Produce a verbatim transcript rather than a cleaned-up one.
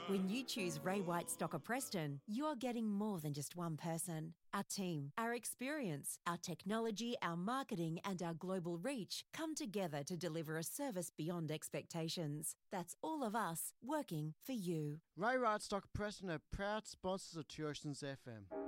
When you choose Ray White Stocker Preston, you're getting more than just one person. Our team, our experience, our technology, our marketing and our global reach come together to deliver a service beyond expectations. That's all of us working for you. Ray White Stocker Preston are proud sponsors of Turson's F M.